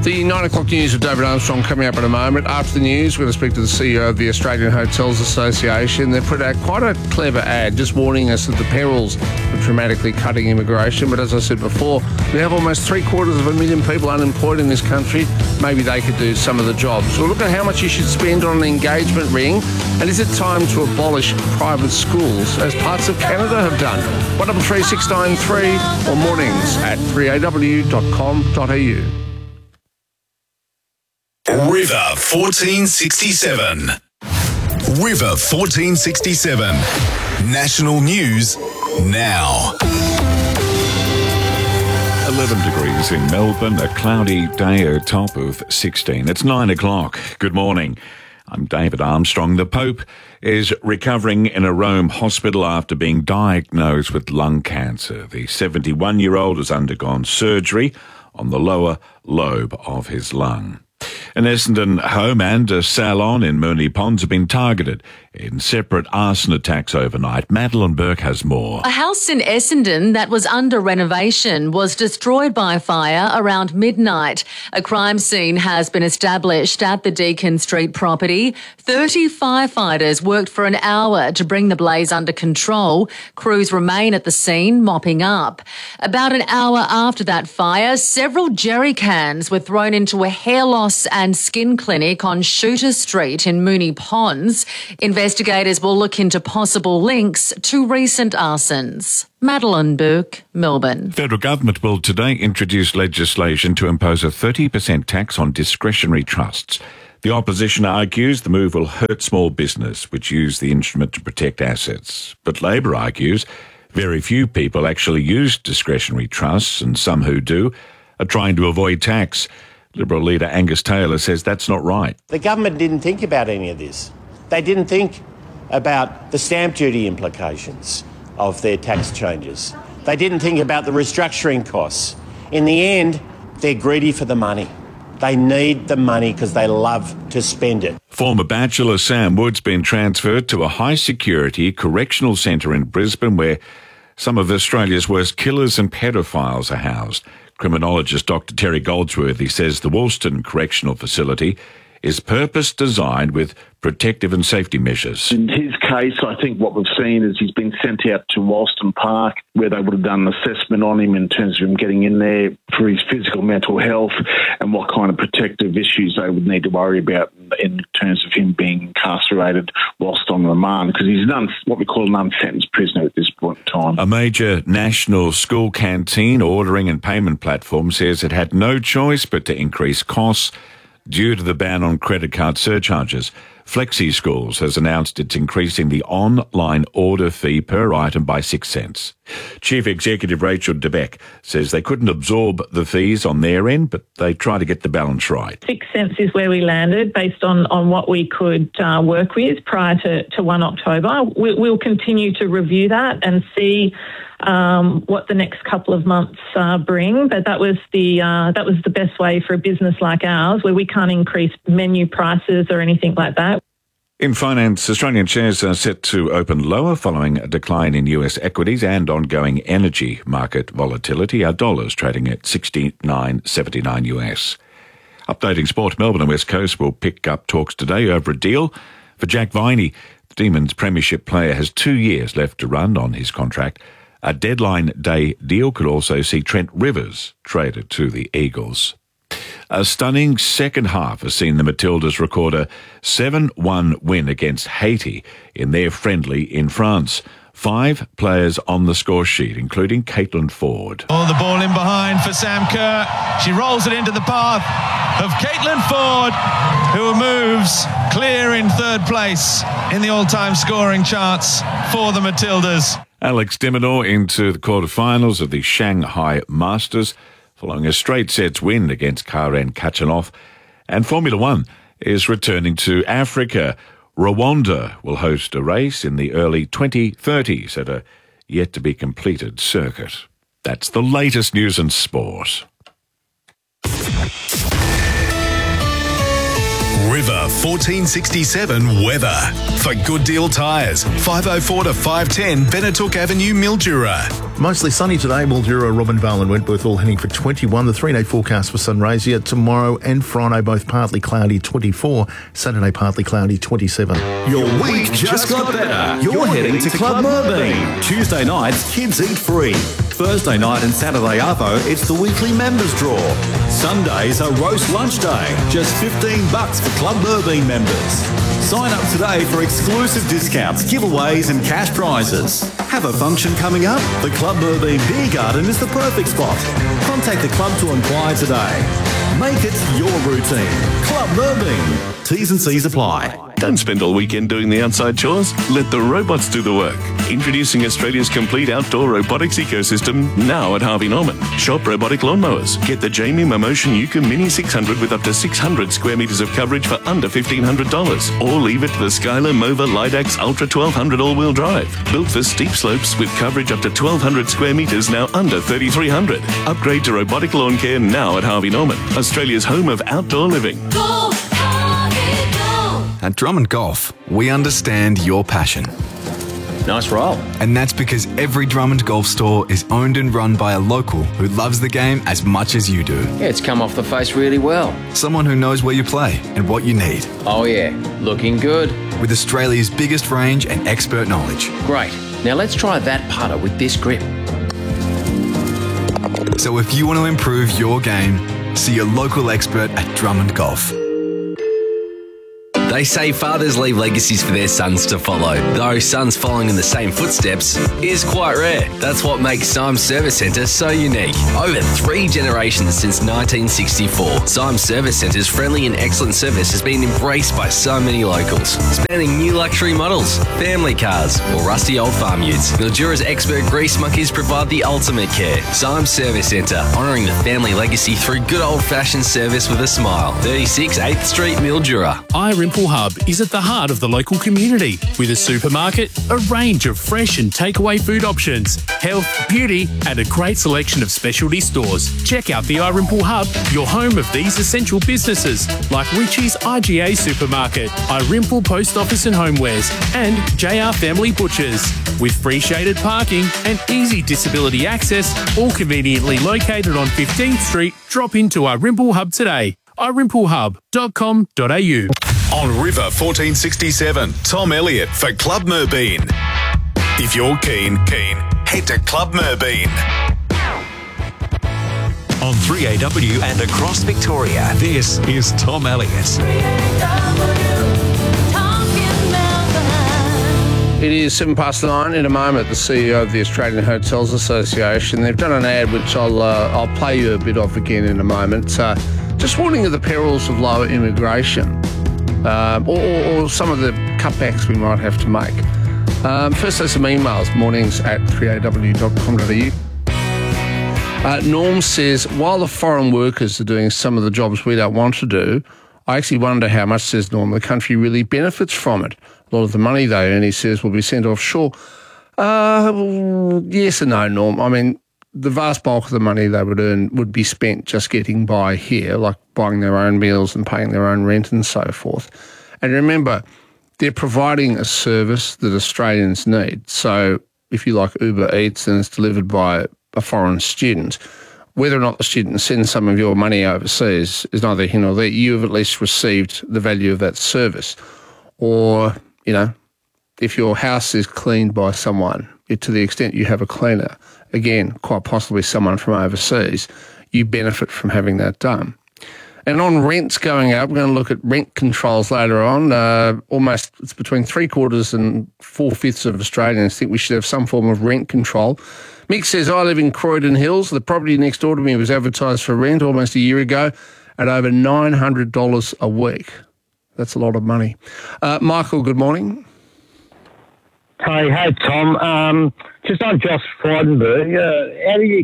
The 9 o'clock news with David Armstrong coming up in a moment. After the news, we're going to speak to the CEO of the Australian Hotels Association. They've put out quite a clever ad just warning us of the perils of dramatically cutting immigration. But as I said before, we have almost 750,000 people unemployed in this country. Maybe they could do some of the jobs. We'll look at how much you should spend on an engagement ring. And is it time to abolish private schools, as parts of Canada have done? 133693 or mornings at 3aw.com.au. River 1467. River 1467. National news now. 11 degrees in Melbourne, a cloudy day, a top of 16. It's 9 o'clock. Good morning. I'm David Armstrong. The Pope is recovering in a Rome hospital after being diagnosed with lung cancer. The 71-year-old has undergone surgery on the lower lobe of his lung. An Essendon home and a salon in Moonee Ponds have been targeted in separate arson attacks overnight. Madeline Burke has more. A house in Essendon that was under renovation was destroyed by fire around midnight. A crime scene has been established at the Deakin Street property. 30 firefighters worked for an hour to bring the blaze under control. Crews remain at the scene, mopping up. About an hour after that fire, several jerry cans were thrown into a hair loss and skin clinic on Shooter Street in Moonee Ponds. Investigators will look into possible links to recent arsons. Madeline Burke, Melbourne. Federal government will today introduce legislation to impose a 30% tax on discretionary trusts. The opposition argues the move will hurt small business, which use the instrument to protect assets. But Labor argues very few people actually use discretionary trusts, and some who do are trying to avoid tax. Liberal leader Angus Taylor says that's not right. The government didn't think about any of this. They didn't think about the stamp duty implications of their tax changes. They didn't think about the restructuring costs. In the end, they're greedy for the money. They need the money because they love to spend it. Former bachelor Sam Wood's been transferred to a high-security correctional centre in Brisbane where some of Australia's worst killers and pedophiles are housed. Criminologist Dr. Terry Goldsworthy says the Woolston Correctional Facility is purpose-designed with protective and safety measures. In his case, I think what we've seen is he's been sent out to Woolston Park, where they would have done an assessment on him in terms of him getting in there for his physical, mental health and what kind of protective issues they would need to worry about in terms of him being incarcerated whilst on remand, because he's what we call an unsentenced prisoner at this point in time. A major national school canteen ordering and payment platform says it had no choice but to increase costs due to the ban on credit card surcharges. Flexi Schools has announced it's increasing the online order fee per item by 6 cents. Chief Executive Rachel DeBeck says they couldn't absorb the fees on their end, but they try to get the balance right. 6 cents is where we landed based on what we could work with prior to 1 October. We'll continue to review that and see what the next couple of months bring, but that was the best way for a business like ours, where we can't increase menu prices or anything like that. In finance, Australian shares are set to open lower following a decline in US equities and ongoing energy market volatility. Our dollar's trading at 69.79 US. Updating sport, Melbourne and West Coast will pick up talks today over a deal for Jack Viney. The Demons premiership player has 2 years left to run on his contract. A deadline day deal could also see Trent Rivers traded to the Eagles. A stunning second half has seen the Matildas record a 7-1 win against Haiti in their friendly in France. 5 players on the score sheet, including Caitlin Ford. Oh, the ball in behind for Sam Kerr. She rolls it into the path of Caitlin Ford, who moves clear in third place in the all-time scoring charts for the Matildas. Alex de Minaur into the quarterfinals of the Shanghai Masters, following a straight sets win against Karen Khachanov. And Formula One is returning to Africa. Rwanda will host a race in the early 2030s at a yet-to-be-completed circuit. That's the latest news and sport. River 1467 weather. For Good Deal Tyres, 504 to 510 Benetook Avenue, Mildura. Mostly sunny today, Mildura, Robinvale and Wentworth all heading for 21. The 3-day forecast for sunrays yet tomorrow and Friday, both partly cloudy, 24. Saturday, partly cloudy, 27. Your week just got better. You're heading to Club Merbein. Tuesday nights, kids eat free. Thursday night and Saturday arvo, it's the weekly members draw. Sundays are roast lunch day. Just $15 for Club Merbein members. Sign up today for exclusive discounts, giveaways and cash prizes. Have a function coming up? The Club Merbein Beer Garden is the perfect spot. Contact the club to inquire today. Make it your routine. Club Merbein. T's and C's apply. Don't spend all weekend doing the outside chores. Let the robots do the work. Introducing Australia's complete outdoor robotics ecosystem now at Harvey Norman. Shop robotic lawnmowers. Get the Jamie Momotion Yuka Mini 600 with up to 600 square metres of coverage for under $1,500. Or leave it to the Skylar Mova Lidax Ultra 1200 all-wheel drive. Built for steep slopes with coverage up to 1,200 square metres, now under $3,300. Upgrade to robotic lawn care now at Harvey Norman, Australia's home of outdoor living. Go, Harvey, go! At Drummond Golf, we understand your passion. Nice roll. And that's because every Drummond Golf store is owned and run by a local who loves the game as much as you do. Yeah, it's come off the face really well. Someone who knows where you play and what you need. Oh yeah, looking good. With Australia's biggest range and expert knowledge. Great. Now let's try that putter with this grip. So if you want to improve your game, see your local expert at Drummond Golf. They say fathers leave legacies for their sons to follow, though sons following in the same footsteps is quite rare. That's what makes Symes Service Centre so unique. Over 3 generations since 1964, Symes Service Centre's friendly and excellent service has been embraced by so many locals, spanning new luxury models, family cars, or rusty old farm utes. Mildura's expert grease monkeys provide the ultimate care. Symes Service Centre, honouring the family legacy through good old-fashioned service with a smile. 36 8th Street, Mildura. iRimple Hub is at the heart of the local community with a supermarket, a range of fresh and takeaway food options, health, beauty and a great selection of specialty stores. Check out the iRimple Hub, your home of these essential businesses like Richie's IGA Supermarket, iRimple Post Office and Homewares and JR Family Butchers. With free shaded parking and easy disability access, all conveniently located on 15th Street, drop into iRimple Hub today. iRimpleHub.com.au. On River 1467, Tom Elliott for Club Merbein. If you're keen, head to Club Merbein. On 3AW and across Victoria, this is Tom Elliott. It is 9:07. In a moment, the CEO of the Australian Hotels Association, they've done an ad which I'll play you a bit of again in a moment. Just warning of the perils of lower immigration. Or some of the cutbacks we might have to make. First, there's some emails, mornings@3aw.com.au. Norm says, while the foreign workers are doing some of the jobs we don't want to do, I actually wonder how much, says Norm, the country really benefits from it. A lot of the money they earn, he says, will be sent offshore. Yes and no, Norm. I mean, the vast bulk of the money they would earn would be spent just getting by here, like buying their own meals and paying their own rent and so forth. And remember, they're providing a service that Australians need. So if you like Uber Eats and it's delivered by a foreign student, whether or not the student sends some of your money overseas is neither here nor there. You have at least received the value of that service. Or, you know, if your house is cleaned by someone, to the extent you have a cleaner, again, quite possibly someone from overseas, you benefit from having that done. And on rents going up, we're going to look at rent controls later on. Almost, it's between 3/4 and 4/5 of Australians think we should have some form of rent control. Mick says, I live in Croydon Hills. The property next door to me was advertised for rent almost a year ago at over $900 a week. That's a lot of money. Michael, good morning. Hey, Tom. Just on Josh Frydenberg, how do you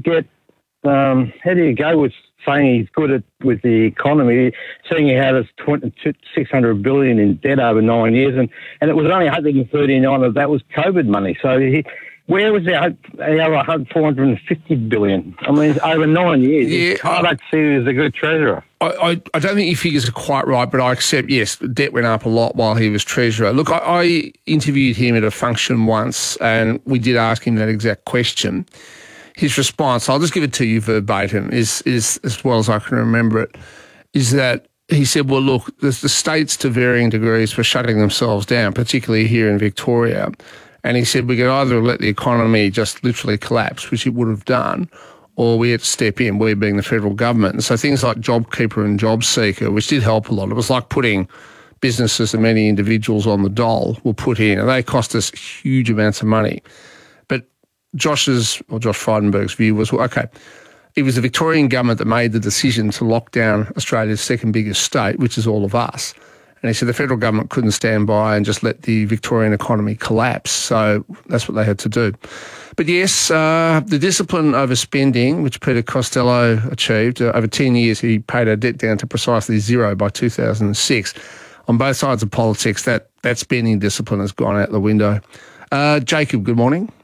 go with saying he's good with the economy, seeing he had us $600 billion in debt over 9 years, and it was only 139 of that was COVID money. So where was our 450 billion? I mean, over 9 years. Yeah, I don't see you as a good treasurer. I don't think your figures are quite right, but I accept, yes, debt went up a lot while he was treasurer. Look, I interviewed him at a function once, and we did ask him that exact question. His response, I'll just give it to you verbatim, is as well as I can remember it, is that he said, well, look, the states to varying degrees were shutting themselves down, particularly here in Victoria. And he said we could either let the economy just literally collapse, which it would have done, or we had to step in, we being the federal government. And so things like JobKeeper and JobSeeker, which did help a lot, it was like putting businesses and many individuals on the dole, were put in, and they cost us huge amounts of money. But Josh Frydenberg's view was, well, okay, it was the Victorian government that made the decision to lock down Australia's second biggest state, which is all of us. And he said the federal government couldn't stand by and just let the Victorian economy collapse. So that's what they had to do. But yes, the discipline over spending, which Peter Costello achieved, over 10 years he paid our debt down to precisely zero by 2006. On both sides of politics, that spending discipline has gone out the window. Jacob, good morning.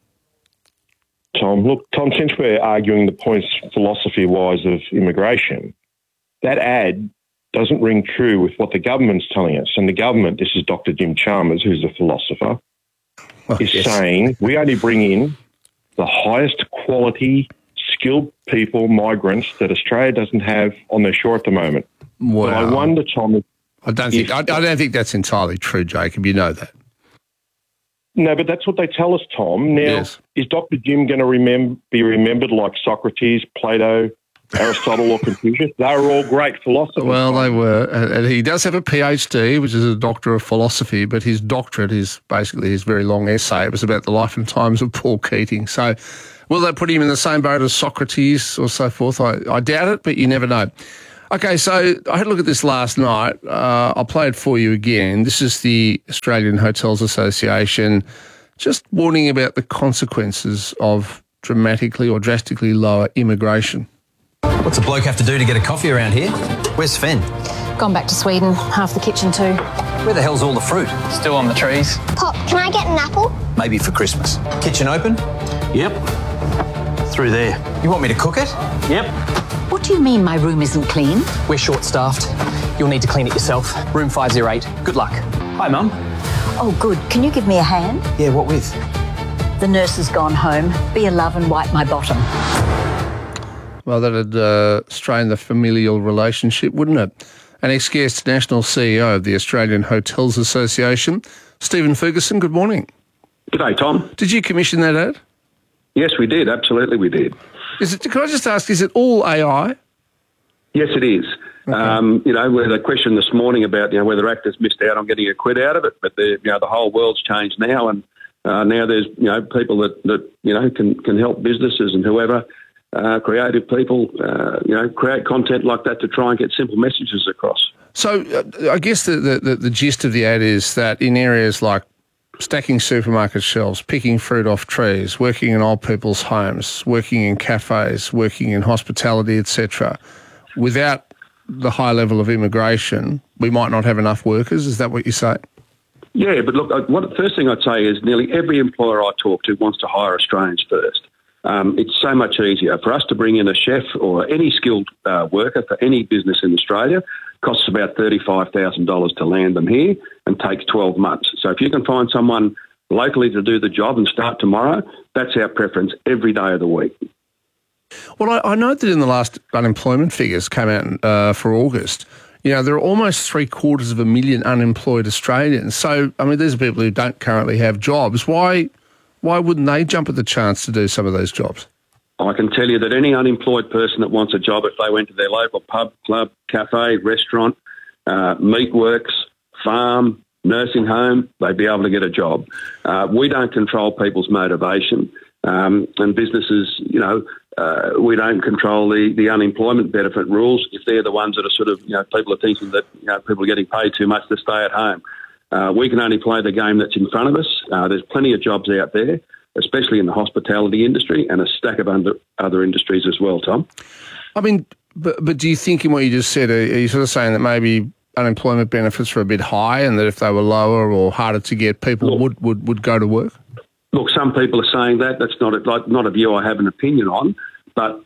Tom, since we're arguing the points philosophy-wise of immigration, that ad doesn't ring true with what the government's telling us. And the government, this is Dr. Jim Chalmers, who's a philosopher, is saying we only bring in the highest quality, skilled people, migrants, that Australia doesn't have on their shore at the moment. Wow. But I wonder, Tom... I don't think that's entirely true, Jacob. You know that. No, but that's what they tell us, Tom. Now, yes. Is Dr. Jim going to be remembered like Socrates, Plato, Aristotle or Confucius? They were all great philosophers. Well, they were. And he does have a PhD, which is a doctor of philosophy, but his doctorate is basically his very long essay. It was about the life and times of Paul Keating. So will they put him in the same boat as Socrates or so forth? I doubt it, but you never know. Okay, so I had a look at this last night. I'll play it for you again. This is the Australian Hotels Association just warning about the consequences of dramatically or drastically lower immigration. What's a bloke have to do to get a coffee around here? Where's Sven? Gone back to Sweden, half the kitchen too. Where the hell's all the fruit? Still on the trees. Pop, can I get an apple? Maybe for Christmas. Kitchen open? Yep. Through there. You want me to cook it? Yep. What do you mean my room isn't clean? We're short-staffed. You'll need to clean it yourself. Room 508. Good luck. Hi, Mum. Oh, good. Can you give me a hand? Yeah, what with? The nurse has gone home. Be a love and wipe my bottom. Well, that would strain the familial relationship, wouldn't it? An ex-guest national CEO of the Australian Hotels Association, Stephen Ferguson, good morning. G'day, Tom. Did you commission that ad? Yes, we did. Absolutely, we did. Can I just ask, is it all AI? Yes, it is. Okay. With a question this morning about whether actors missed out on getting a quid out of it, but the whole world's changed now, and now there's people that can help businesses and whoever, creative people, create content like that to try and get simple messages across. So I guess the gist of the ad is that in areas like stacking supermarket shelves, picking fruit off trees, working in old people's homes, working in cafes, working in hospitality, etc., without the high level of immigration, we might not have enough workers. Is that what you say? Yeah, but look, the first thing I'd say is nearly every employer I talk to wants to hire Australians first. It's so much easier for us to bring in a chef or any skilled worker for any business in Australia. Costs about $35,000 to land them here and takes 12 months. So if you can find someone locally to do the job and start tomorrow, that's our preference every day of the week. Well, I know that in the last unemployment figures came out for August, there are almost 750,000 unemployed Australians. So, I mean, these are people who don't currently have jobs. Why wouldn't they jump at the chance to do some of those jobs? I can tell you that any unemployed person that wants a job, if they went to their local pub, club, cafe, restaurant, meatworks, farm, nursing home, they'd be able to get a job. We don't control people's motivation, and businesses, we don't control the unemployment benefit rules if they're the ones that are sort of, people are thinking that, people are getting paid too much to stay at home. We can only play the game that's in front of us. There's plenty of jobs out there, especially in the hospitality industry and a stack of other industries as well, Tom. I mean, but do you think in what you just said, are you sort of saying that maybe unemployment benefits are a bit high and that if they were lower or harder to get, people would go to work? look, some people are saying that. That's not a view I have an opinion on. But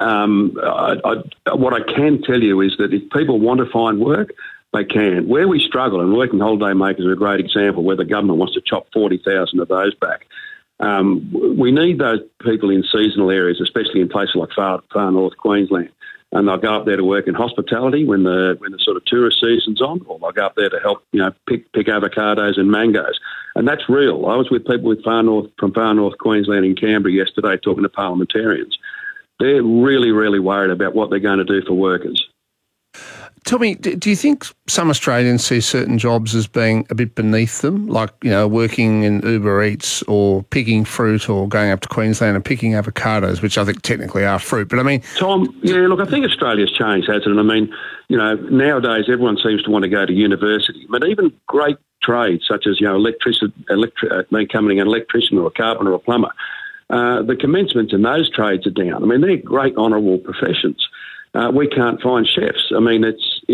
what I can tell you is that if people want to find work, they can. Where we struggle, and working holiday makers are a great example, where the government wants to chop 40,000 of those back. We need those people in seasonal areas, especially in places like far north Queensland. And they'll go up there to work in hospitality when the sort of tourist season's on, or they'll go up there to help, pick avocados and mangoes. And that's real. I was with people from far north Queensland in Canberra yesterday talking to parliamentarians. They're really, really worried about what they're going to do for workers. Tell me, do you think some Australians see certain jobs as being a bit beneath them, like, working in Uber Eats or picking fruit or going up to Queensland and picking avocados, which I think technically are fruit? But I mean... Tom, I think Australia's changed, hasn't it? I mean, nowadays everyone seems to want to go to university, but even great trades such as, becoming an electrician or a carpenter or a plumber, the commencements in those trades are down. I mean, they're great honourable professions. We can't find chefs. I mean,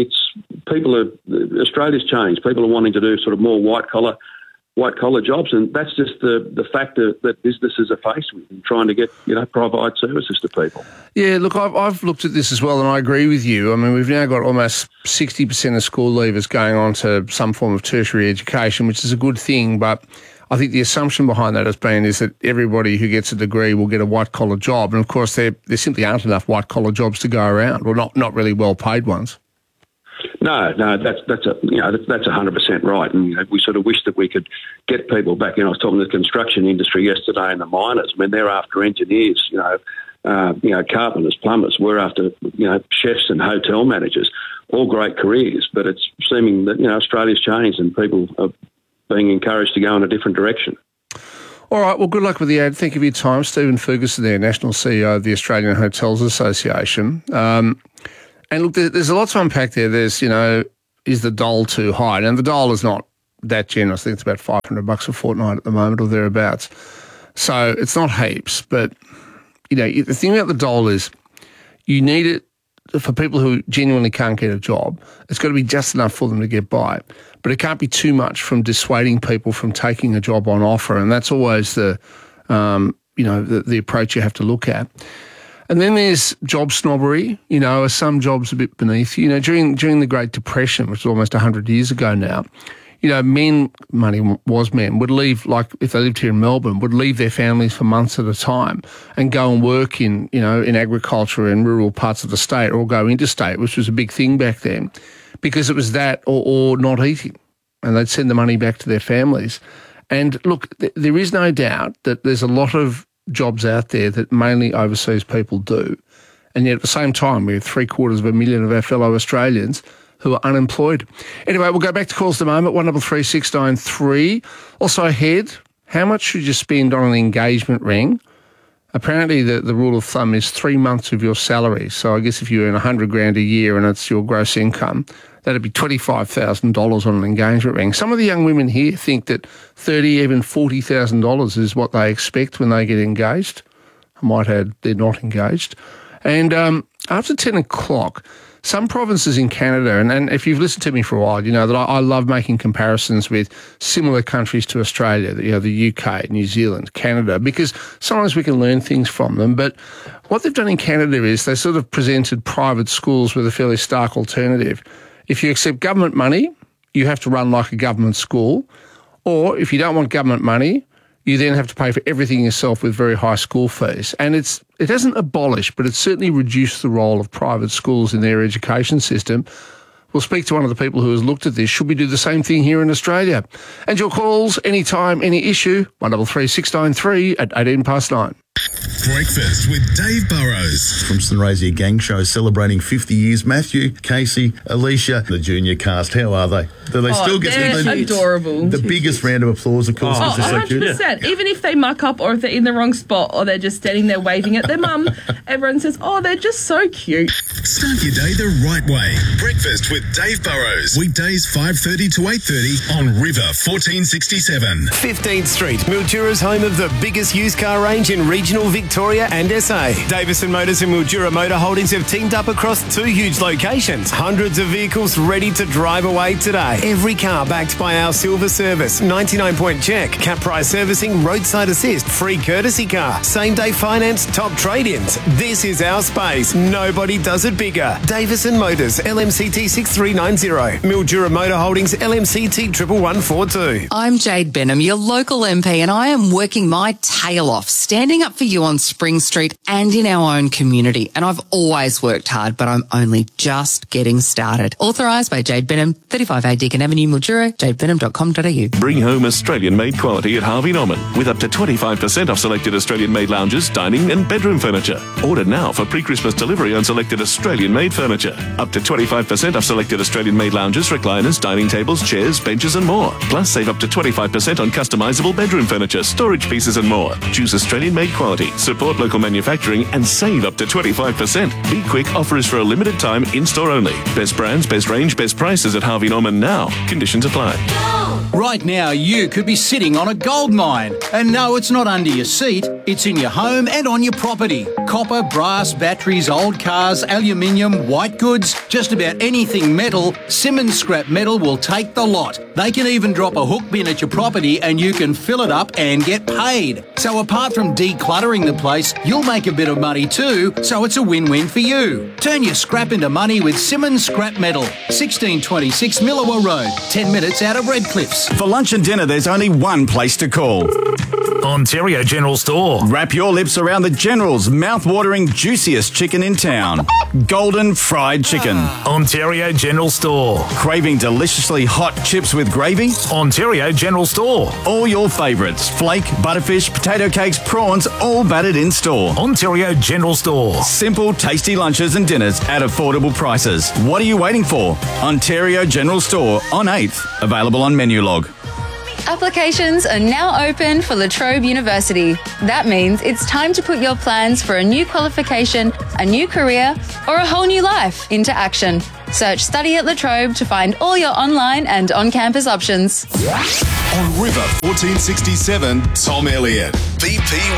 Australia's changed. People are wanting to do sort of more white collar jobs, and that's just the factor that businesses are faced with in trying to get, provide services to people. Yeah, look, I've looked at this as well, and I agree with you. I mean, we've now got almost 60% of school leavers going on to some form of tertiary education, which is a good thing, but I think the assumption behind that is that everybody who gets a degree will get a white-collar job. And, of course, there simply aren't enough white-collar jobs to go around, or not really well-paid ones. No, that's 100% right. And we sort of wish that we could get people back in. I was talking to the construction industry yesterday and the miners. I mean, they're after engineers, carpenters, plumbers. We're after, chefs and hotel managers, all great careers. But it's seeming that, Australia's changed and people are being encouraged to go in a different direction. All right, well, good luck with the ad. Thank you for your time. Stephen Ferguson there, National CEO of the Australian Hotels Association. And look, there's a lot to unpack there. There's, is the dole too high? And the dole is not that generous. I think it's about $500 a fortnight at the moment or thereabouts. So it's not heaps. But, the thing about the dole is you need it for people who genuinely can't get a job. It's got to be just enough for them to get by. But it can't be too much from dissuading people from taking a job on offer. And that's always the approach you have to look at. And then there's job snobbery. Are some jobs a bit beneath you? During the Great Depression, which is almost 100 years ago now, men would leave, like if they lived here in Melbourne, would leave their families for months at a time and go and work in agriculture in rural parts of the state, or go interstate, which was a big thing back then, because it was that or not eating, and they'd send the money back to their families. And look, there is no doubt that there's a lot of jobs out there that mainly overseas people do. And yet at the same time, we have 750,000 of our fellow Australians who are unemployed. Anyway, we'll go back to calls in a moment, 133 693. Also ahead, how much should you spend on an engagement ring? Apparently the rule of thumb is 3 months of your salary. So I guess if you earn $100,000 a year and it's your gross income, that'd be $25,000 on an engagement ring. Some of the young women here think that $30,000, even $40,000 is what they expect when they get engaged. I might add, they're not engaged. And after 10 o'clock, some provinces in Canada, and if you've listened to me for a while, you know that I love making comparisons with similar countries to Australia, the UK, New Zealand, Canada, because sometimes we can learn things from them. But what they've done in Canada is they sort of presented private schools with a fairly stark alternative. If you accept government money, you have to run like a government school. Or if you don't want government money, you then have to pay for everything yourself with very high school fees. And it hasn't abolished, but it's certainly reduced the role of private schools in their education system. We'll speak to one of the people who has looked at this. Should we do the same thing here in Australia? And your calls, anytime, any issue, 133 693 at 9:18. Breakfast with Dave Burrows. From Sunraysia Gang Show celebrating 50 years. Matthew, Casey, Alicia, the junior cast. How are they? Do they still get they're adorable. The biggest round of applause, of course, because they're so cute. 100%. Even if they muck up or if they're in the wrong spot or they're just standing there waving at their mum, everyone says, oh, they're just so cute. Start your day the right way. Breakfast with Dave Burrows. Weekdays 5:30 to 8:30 on River 1467. 15th Street, Mildura's home of the biggest used car range in regional Victoria and SA. Davison Motors and Mildura Motor Holdings have teamed up across 2 huge locations. Hundreds of vehicles ready to drive away today. Every car backed by our silver service, 99-point check, cap price servicing, roadside assist, free courtesy car, same-day finance, top trade-ins. This is our space. Nobody does it bigger. Davison Motors, LMCT 6390. Mildura Motor Holdings, LMCT 11142. I'm Jade Benham, your local MP, and I am working my tail off, standing up for you on Spring Street and in our own community. And I've always worked hard, but I'm only just getting started. Authorised by Jade Benham, 35A Deakin Avenue, Mildura, jadebenham.com.au. Bring home Australian-made quality at Harvey Norman with up to 25% off selected Australian-made lounges, dining and bedroom furniture. Order now for pre-Christmas delivery on selected Australian-made furniture. Up to 25% off selected Australian-made lounges, recliners, dining tables, chairs, benches and more. Plus, save up to 25% on customisable bedroom furniture, storage pieces and more. Choose Australian-made quality, support local manufacturing and save up to 25%. Be quick, offer is for a limited time, in-store only. Best brands, best range, best prices at Harvey Norman now. Conditions apply. Right now, you could be sitting on a gold mine. And no, it's not under your seat. It's in your home and on your property. Copper, brass, batteries, old cars, aluminium, white goods, just about anything metal, Simmons Scrap Metal will take the lot. They can even drop a hook bin at your property and you can fill it up and get paid. So apart from decluttering the place, you'll make a bit of money too, so it's a win-win for you. Turn your scrap into money with Simmons Scrap Metal, 1626 Millawa Road, 10 minutes out of Redcliffs. For lunch and dinner, there's only one place to call. Ontario General Store. Wrap your lips around the General's mouth-watering, juiciest chicken in town. Golden Fried Chicken. Ontario General Store. Craving deliciously hot chips with gravy? Ontario General Store. All your favourites. Flake, butterfish, potato cakes, prawns, all battered in store. Ontario General Store. Simple, tasty lunches and dinners at affordable prices. What are you waiting for? Ontario General Store on 8th. Available on Menulog. Applications are now open for La Trobe University. That means it's time to put your plans for a new qualification, a new career, or a whole new life into action. Search Study at La Trobe to find all your online and on-campus options. On River 1467, Tom Elliott. BP